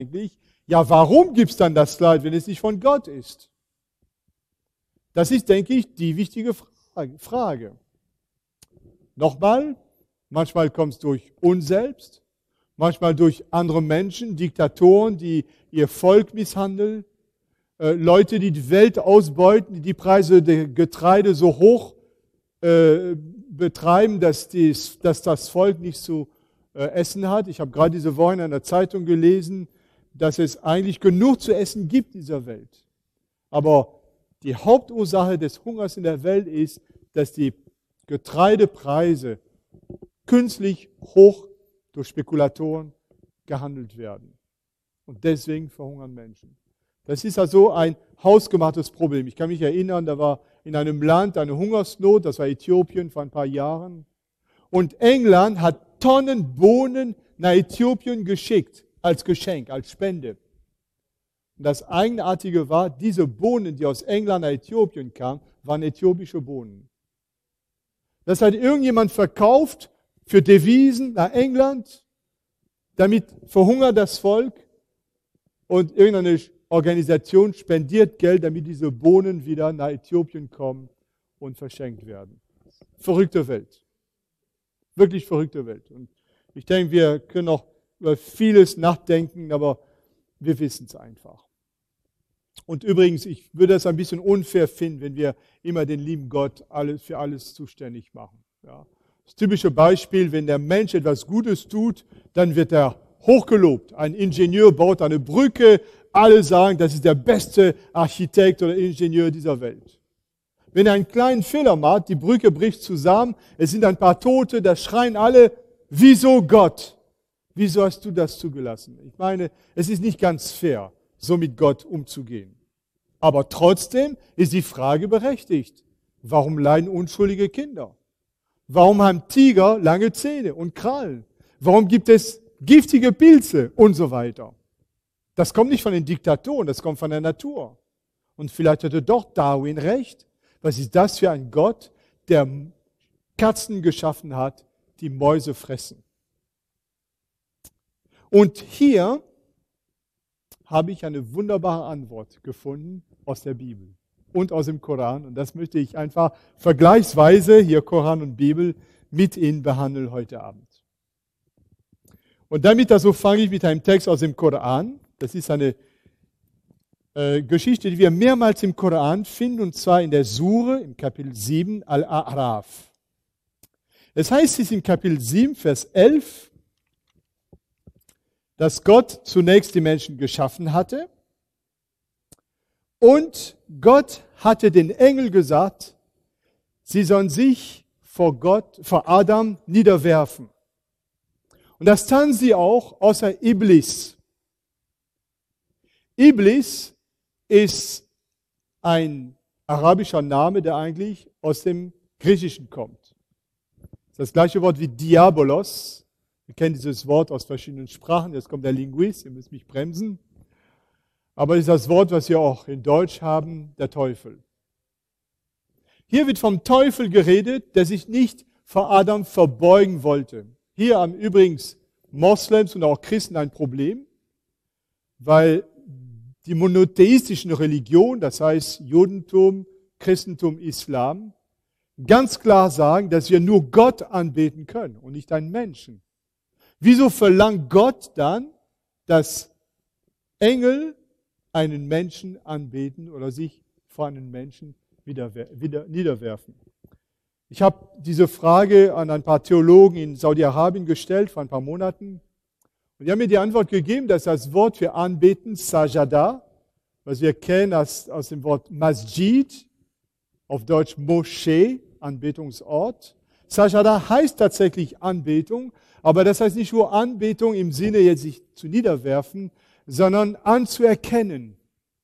eigentlich, ja, warum gibt es dann das Leid, wenn es nicht von Gott ist? Das ist, denke ich, die wichtige Frage. Nochmal, manchmal kommt es durch uns selbst, manchmal durch andere Menschen, Diktatoren, die ihr Volk misshandeln, Leute, die die Welt ausbeuten, die die Preise der Getreide so hoch betreiben, dass das Volk nichts zu essen hat. Ich habe gerade diese Woche in einer Zeitung gelesen, dass es eigentlich genug zu essen gibt in dieser Welt. Aber die Hauptursache des Hungers in der Welt ist, dass die Getreidepreise künstlich hoch durch Spekulatoren gehandelt werden. Und deswegen verhungern Menschen. Das ist also ein hausgemachtes Problem. Ich kann mich erinnern, da war in einem Land eine Hungersnot, das war Äthiopien vor ein paar Jahren. Und England hat Tonnen Bohnen nach Äthiopien geschickt, als Geschenk, als Spende. Und das Eigenartige war, diese Bohnen, die aus England nach Äthiopien kamen, waren äthiopische Bohnen. Das hat irgendjemand verkauft für Devisen nach England, damit verhungert das Volk und irgendeine Organisation spendiert Geld, damit diese Bohnen wieder nach Äthiopien kommen und verschenkt werden. Verrückte Welt. Wirklich verrückte Welt. Und ich denke, wir können auch über vieles nachdenken, aber wir wissen es einfach. Und übrigens, ich würde es ein bisschen unfair finden, wenn wir immer den lieben Gott für alles zuständig machen. Ja. Das typische Beispiel, wenn der Mensch etwas Gutes tut, dann wird er hochgelobt. Ein Ingenieur baut eine Brücke, alle sagen, das ist der beste Architekt oder Ingenieur dieser Welt. Wenn er einen kleinen Fehler macht, die Brücke bricht zusammen, es sind ein paar Tote, da schreien alle, wieso Gott? Wieso hast du das zugelassen? Ich meine, es ist nicht ganz fair, so mit Gott umzugehen. Aber trotzdem ist die Frage berechtigt. Warum leiden unschuldige Kinder? Warum haben Tiger lange Zähne und Krallen? Warum gibt es giftige Pilze und so weiter? Das kommt nicht von den Diktatoren, das kommt von der Natur. Und vielleicht hatte doch Darwin recht. Was ist das für ein Gott, der Katzen geschaffen hat, die Mäuse fressen? Und hier habe ich eine wunderbare Antwort gefunden aus der Bibel und aus dem Koran. Und das möchte ich einfach vergleichsweise, hier Koran und Bibel, mit Ihnen behandeln heute Abend. Und damit also fange ich mit einem Text aus dem Koran. Das ist eine Geschichte, die wir mehrmals im Koran finden, und zwar in der Sure, im Kapitel 7, Al-A'raf. Es heißt es in Kapitel 7, Vers 11, dass Gott zunächst die Menschen geschaffen hatte und Gott hatte den Engel gesagt, sie sollen sich vor Adam niederwerfen. Und das taten sie auch, außer Iblis. Iblis ist ein arabischer Name, der eigentlich aus dem Griechischen kommt. Das ist das gleiche Wort wie Diabolos. Wir kennen dieses Wort aus verschiedenen Sprachen. Jetzt kommt der Linguist, ihr müsst mich bremsen. Aber es ist das Wort, was wir auch in Deutsch haben, der Teufel. Hier wird vom Teufel geredet, der sich nicht vor Adam verbeugen wollte. Hier haben übrigens Moslems und auch Christen ein Problem, weil die monotheistischen Religionen, das heißt Judentum, Christentum, Islam, ganz klar sagen, dass wir nur Gott anbeten können und nicht einen Menschen. Wieso verlangt Gott dann, dass Engel einen Menschen anbeten oder sich vor einen Menschen wieder niederwerfen? Ich habe diese Frage an ein paar Theologen in Saudi-Arabien gestellt vor ein paar Monaten. Und die haben mir die Antwort gegeben, dass das Wort für Anbeten, Sajada, was wir kennen aus dem Wort Masjid, auf Deutsch Moschee, Anbetungsort. Sajada heißt tatsächlich Anbetung, aber das heißt nicht nur Anbetung im Sinne, jetzt sich zu niederwerfen, sondern anzuerkennen,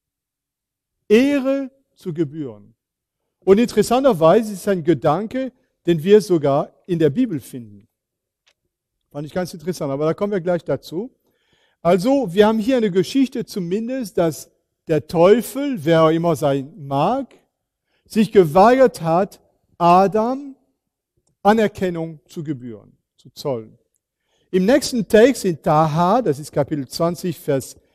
Ehre zu gebühren. Und interessanterweise ist es ein Gedanke, den wir sogar in der Bibel finden. Fand ich ganz interessant, aber da kommen wir gleich dazu. Also, wir haben hier eine Geschichte zumindest, dass der Teufel, wer auch immer sein mag, sich geweigert hat, Adam Anerkennung zu gebühren, zu zollen. Im nächsten Text in Taha, das ist Kapitel 20, Vers